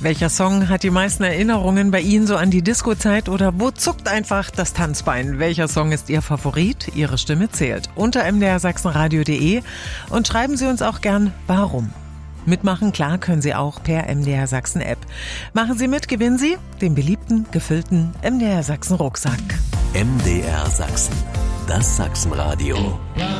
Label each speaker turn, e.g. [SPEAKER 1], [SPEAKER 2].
[SPEAKER 1] Welcher Song hat die meisten Erinnerungen bei Ihnen so an die Disco-Zeit oder wo zuckt einfach das Tanzbein? Welcher Song ist Ihr Favorit? Ihre Stimme zählt. Unter mdrsachsenradio.de und schreiben Sie uns auch gern, warum. Mitmachen, klar, können Sie auch per MDR Sachsen App. Machen Sie mit, gewinnen Sie den beliebten, gefüllten MDR Sachsen Rucksack.
[SPEAKER 2] MDR Sachsen, das Sachsenradio.